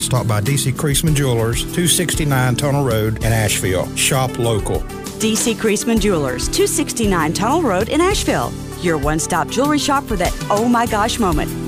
Stop by DC Creasman Jewelers, 269 Tunnel Road in Asheville. Shop local. DC Creasman Jewelers, 269 Tunnel Road in Asheville. Your one-stop jewelry shop for that oh my gosh moment.